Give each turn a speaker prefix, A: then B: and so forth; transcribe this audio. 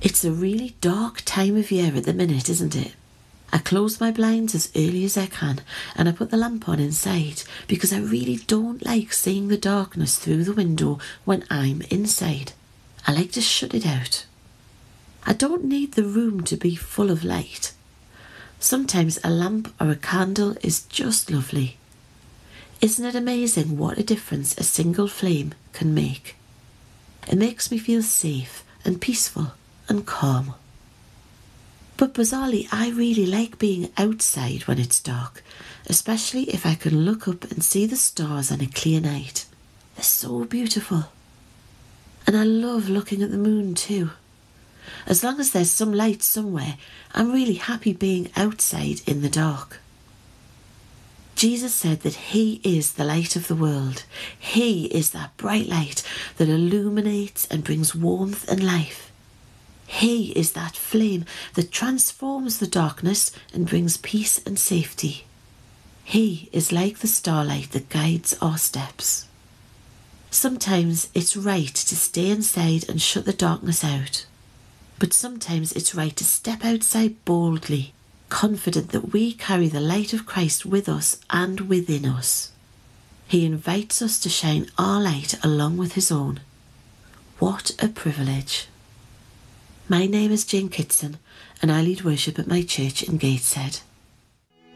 A: It's a really dark time of year at the minute, isn't it? I close my blinds as early as I can and I put the lamp on inside because I really don't like seeing the darkness through the window when I'm inside. I like to shut it out. I don't need the room to be full of light. Sometimes a lamp or a candle is just lovely. Isn't it amazing what a difference a single flame can make? It makes me feel safe and peaceful and calm. But bizarrely, I really like being outside when it's dark, especially if I can look up and see the stars on a clear night. They're so beautiful. And I love looking at the moon too. As long as there's some light somewhere, I'm really happy being outside in the dark. Jesus said that He is the light of the world. He is that bright light that illuminates and brings warmth and life. He is that flame that transforms the darkness and brings peace and safety. He is like the starlight that guides our steps. Sometimes it's right to stay inside and shut the darkness out. But sometimes it's right to step outside boldly, confident that we carry the light of Christ with us and within us. He invites us to shine our light along with His own. What a privilege. My name is Jane Kitson and I lead worship at my church in Gateshead.